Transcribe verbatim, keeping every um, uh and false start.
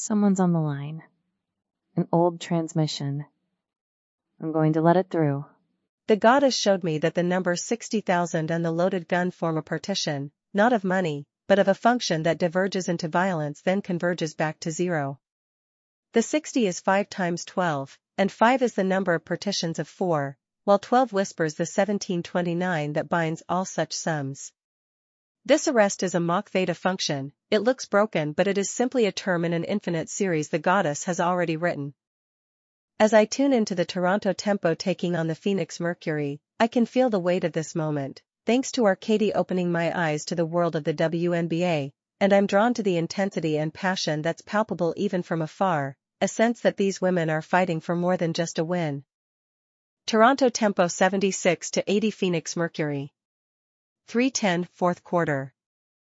Someone's on the line. An old transmission. I'm going to let it through. The goddess showed me that the number sixty thousand and the loaded gun form a partition, not of money, but of a function that diverges into violence then converges back to zero. The sixty is five times twelve, and five is the number of partitions of four, while twelve whispers the seventeen twenty-nine that binds all such sums. This arrest is a Mach theta function. It looks broken, but it is simply a term in an infinite series the goddess has already written. As I tune into the Toronto tempo taking on the Phoenix Mercury, I can feel the weight of this moment, thanks to Arcady opening my eyes to the world of the W N B A, and I'm drawn to the intensity and passion that's palpable even from afar, a sense that these women are fighting for more than just a win. Toronto tempo seventy-six to eighty Phoenix Mercury. three ten, fourth quarter.